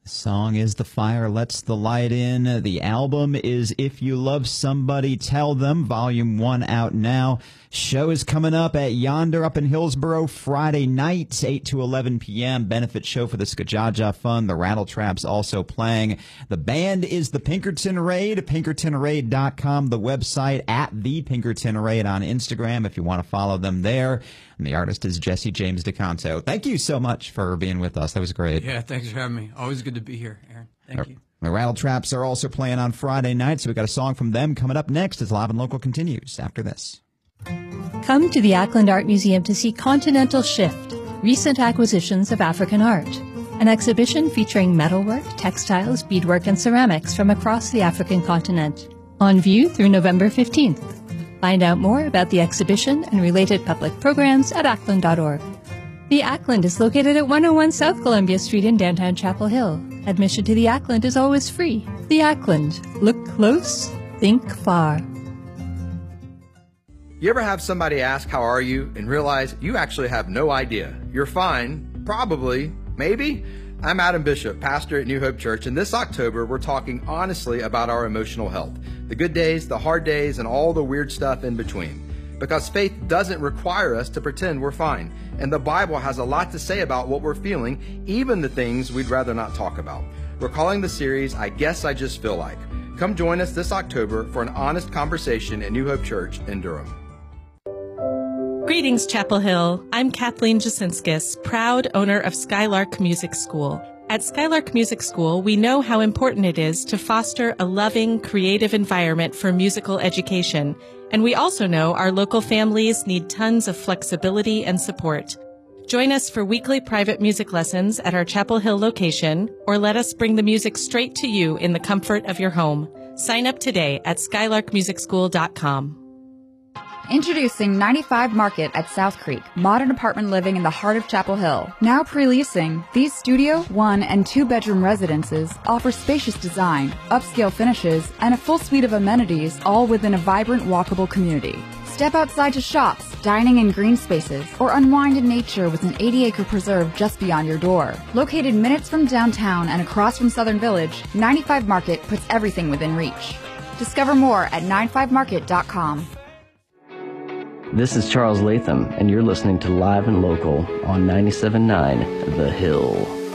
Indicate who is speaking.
Speaker 1: The song is The Fire Lets the Light In. The album is If You Love Somebody, Tell Them, Volume 1 out now. Show is coming up at Yonder up in Hillsboro Friday night, 8 to 11 p.m. Benefit show for the Skajaja Fund. The Rattletraps also playing. The band is the Pinkerton Raid, pinkertonraid.com, the website, at the Pinkerton Raid on Instagram if you want to follow them there. And the artist is Jesse James DeCanto. Thank you so much for being with us. That was great.
Speaker 2: Yeah, thanks for having me. Always good to be here, Aaron. Thank you.
Speaker 1: The Rattletraps are also playing on Friday night, so we've got a song from them coming up next as Live and Local continues after this.
Speaker 3: Come to the Ackland Art Museum to see Continental Shift, Recent Acquisitions of African Art, an exhibition featuring metalwork, textiles, beadwork, and ceramics from across the African continent. On view through November 15th. Find out more about the exhibition and related public programs at ackland.org. The Ackland is located at 101 South Columbia Street in downtown Chapel Hill. Admission to the Ackland is always free. The Ackland. Look close, think far.
Speaker 4: You ever have somebody ask, "How are you?" and realize you actually have no idea? You're fine. Probably. Maybe. I'm Adam Bishop, pastor at New Hope Church, and this October we're talking honestly about our emotional health. The good days, the hard days, and all the weird stuff in between. Because faith doesn't require us to pretend we're fine. And the Bible has a lot to say about what we're feeling, even the things we'd rather not talk about. We're calling the series, I Guess I Just Feel Like. Come join us this October for an honest conversation at New Hope Church in Durham.
Speaker 5: Greetings, Chapel Hill. I'm Kathleen Jasinskis, proud owner of Skylark Music School. At Skylark Music School, we know how important it is to foster a loving, creative environment for musical education. And we also know our local families need tons of flexibility and support. Join us for weekly private music lessons at our Chapel Hill location, or let us bring the music straight to you in the comfort of your home. Sign up today at skylarkmusicschool.com.
Speaker 6: Introducing 95 Market at South Creek, modern apartment living in the heart of Chapel Hill. Now pre-leasing, these studio, 1- and 2-bedroom residences offer spacious design, upscale finishes, and a full suite of amenities, all within a vibrant, walkable community. Step outside to shops, dining and green spaces, or unwind in nature with an 80-acre preserve just beyond your door. Located minutes from downtown and across from Southern Village, 95 Market puts everything within reach. Discover more at 95market.com.
Speaker 7: This is Charles Latham, and you're listening to Live and Local on 97.9 The Hill.